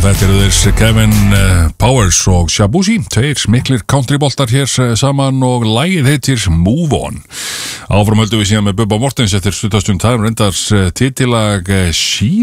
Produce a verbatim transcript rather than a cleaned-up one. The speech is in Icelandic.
þetta eru þeir Kevin uh, Powers og Shabuzi, tveir miklir countryboltar hér uh, saman og lagið heitir Move On. Áfram höldum við síðan með Bubba Mortens eftir stuttastund þar reyndar uh, titilag uh, She